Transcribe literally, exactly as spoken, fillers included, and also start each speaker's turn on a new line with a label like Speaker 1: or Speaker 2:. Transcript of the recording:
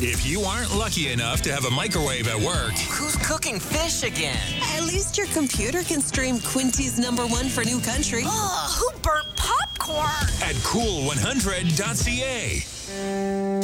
Speaker 1: If you aren't lucky enough to have a microwave at work,
Speaker 2: Who's cooking fish again?
Speaker 3: At least your computer can stream Quincy's number one for new country.
Speaker 4: Ugh, who burnt popcorn?
Speaker 1: at cool one hundred dot c a.